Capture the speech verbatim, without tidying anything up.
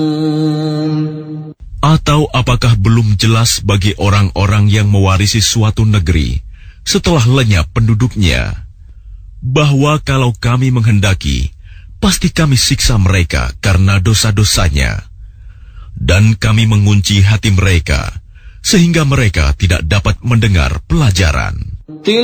Atau apakah belum jelas bagi orang-orang yang mewarisi suatu negeri setelah lenyap penduduknya, bahwa kalau kami menghendaki, pasti kami siksa mereka karena dosa-dosanya, dan kami mengunci hati mereka sehingga mereka tidak dapat mendengar pelajaran.